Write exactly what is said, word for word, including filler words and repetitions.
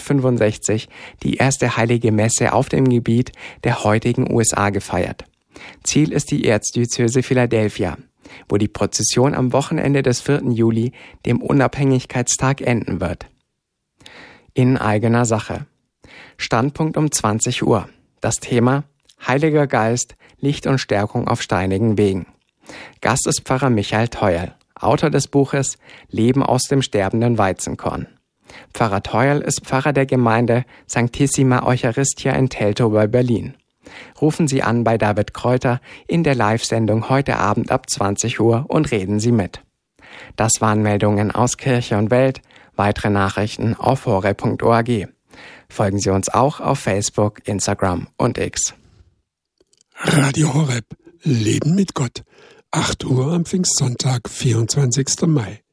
neunzehnhundertfünfundsechzig die erste heilige Messe auf dem Gebiet der heutigen U S A gefeiert. Ziel ist die Erzdiözese Philadelphia, wo die Prozession am Wochenende des vierten Juli, dem Unabhängigkeitstag, enden wird. In eigener Sache. Standpunkt um zwanzig Uhr. Das Thema: Heiliger Geist, Licht und Stärkung auf steinigen Wegen. Gast ist Pfarrer Michael Theuerl, Autor des Buches Leben aus dem sterbenden Weizenkorn. Pfarrer Theuerl ist Pfarrer der Gemeinde Sanctissima Eucharistia in Teltow bei Berlin. Rufen Sie an bei David Kräuter in der Live-Sendung heute Abend ab zwanzig Uhr und reden Sie mit. Das waren Meldungen aus Kirche und Welt. Weitere Nachrichten auf horeb punkt org. Folgen Sie uns auch auf Facebook, Instagram und X. Radio Horeb. Leben mit Gott. acht Uhr am Pfingstsonntag, vierundzwanzigsten Mai.